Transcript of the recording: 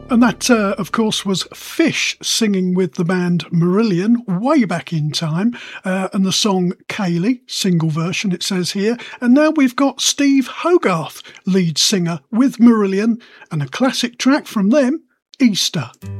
And that, of course, was Fish singing with the band Marillion way back in time, and the song Kayleigh, single version it says here. And now we've got Steve Hogarth, lead singer with Marillion, and a classic track from them, Easter.